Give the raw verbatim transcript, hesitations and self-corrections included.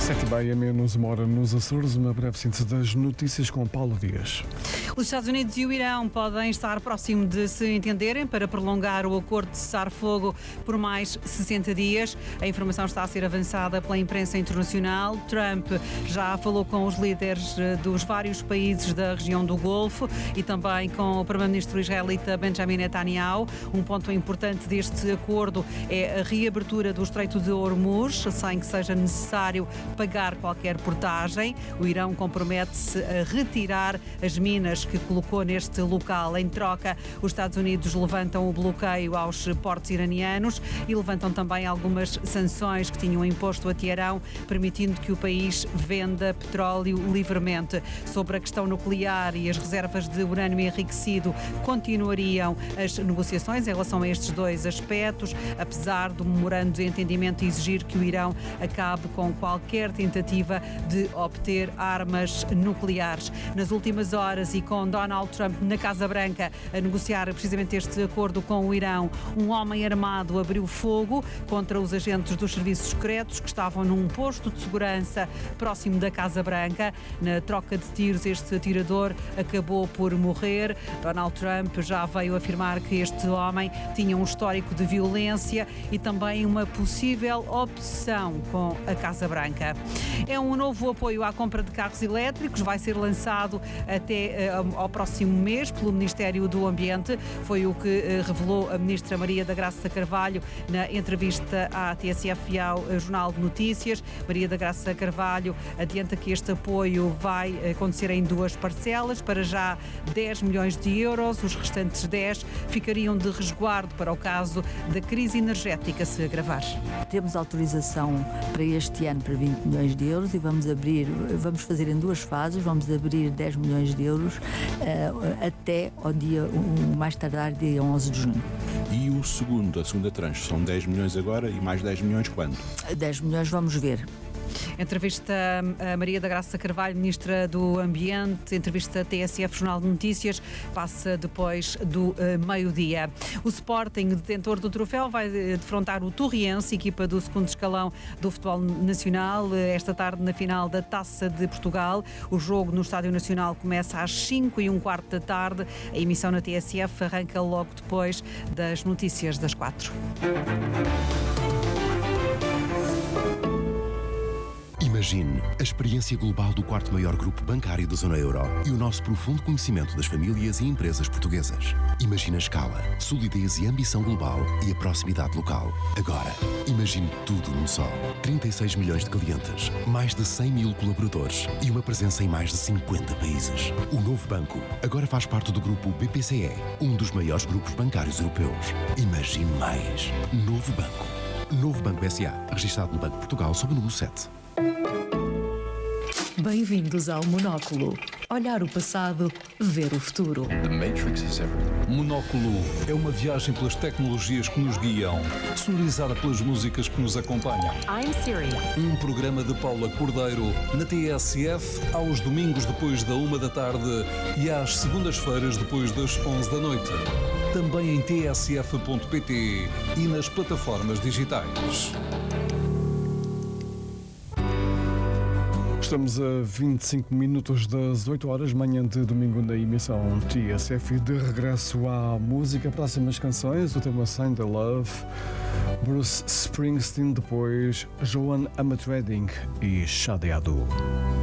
Sete e meia, menos uma hora nos Açores, uma breve síntese das notícias com Paulo Dias. Os Estados Unidos e o Irão podem estar próximos de se entenderem para prolongar o acordo de cessar-fogo por mais sessenta dias. A informação está a ser avançada pela imprensa internacional. Trump já falou com os líderes dos vários países da região do Golfo e também com o primeiro-ministro israelita Benjamin Netanyahu. Um ponto importante deste acordo é a reabertura do Estreito de Hormuz, sem que seja necessário pagar qualquer portagem. O Irão compromete-se a retirar as minas que colocou neste local. Em troca, os Estados Unidos levantam o bloqueio aos portos iranianos e levantam também algumas sanções que tinham imposto a Teherão, permitindo que o país venda petróleo livremente. Sobre a questão nuclear e as reservas de urânio enriquecido, continuariam as negociações em relação a estes dois aspectos, apesar do memorando de entendimento exigir que o Irão acabe com qualquer tentativa de obter armas nucleares. Nas últimas horas e com Donald Trump na Casa Branca a negociar precisamente este acordo com o Irão, um homem armado abriu fogo contra os agentes dos serviços secretos que estavam num posto de segurança próximo da Casa Branca. Na troca de tiros, este atirador acabou por morrer. Donald Trump já veio afirmar que este homem tinha um histórico de violência e também uma possível obsessão com a Casa Branca. É um novo apoio à compra de carros elétricos, vai ser lançado até uh, ao próximo mês pelo Ministério do Ambiente. Foi o que uh, revelou a Ministra Maria da Graça Carvalho na entrevista à T S F e ao uh, Jornal de Notícias. Maria da Graça Carvalho adianta que este apoio vai acontecer em duas parcelas, para já dez milhões de euros, os restantes dez ficariam de resguardo para o caso da crise energética se agravar. Temos autorização para este ano para vinte milhões de euros e vamos abrir, vamos fazer em duas fases, vamos abrir dez milhões de euros uh, até ao dia, o mais tardar, dia onze de junho. E o segundo, a segunda tranche, são dez milhões agora e mais dez milhões quando? dez milhões vamos ver. Entrevista a Maria da Graça Carvalho, Ministra do Ambiente, entrevista T S F Jornal de Notícias, passa depois do uh, meio-dia. O Sporting, detentor do troféu, vai defrontar o Torriense, equipa do segundo escalão do futebol nacional, esta tarde na final da Taça de Portugal. O jogo no Estádio Nacional começa às cinco e um quarto da tarde. A emissão na T S F arranca logo depois das notícias das quatro. Imagine a experiência global do quarto maior grupo bancário da zona euro e o nosso profundo conhecimento das famílias e empresas portuguesas. Imagine a escala, solidez e ambição global e a proximidade local. Agora, imagine tudo num só. trinta e seis milhões de clientes, mais de cem mil colaboradores e uma presença em mais de cinquenta países. O novo banco agora faz parte do grupo B P C E, um dos maiores grupos bancários europeus. Imagine mais. Novo Banco. Novo Banco S A, registado no Banco de Portugal sob o número sete. Bem-vindos ao Monóculo. Olhar o passado, ver o futuro. The Matrix is everything. Monóculo é uma viagem pelas tecnologias que nos guiam, sonorizada pelas músicas que nos acompanham. I'm Siri. Um programa de Paula Cordeiro na T S F aos domingos depois da uma da tarde e às segundas-feiras depois das onze da noite. Também em t s f ponto p t e nas plataformas digitais. Estamos a vinte e cinco minutos das oito horas, manhã de domingo na emissão T S F, de regresso à música. Próximas canções, o tema Sign the Love, Bruce Springsteen, depois Joan Armatrading e Shadi Adu.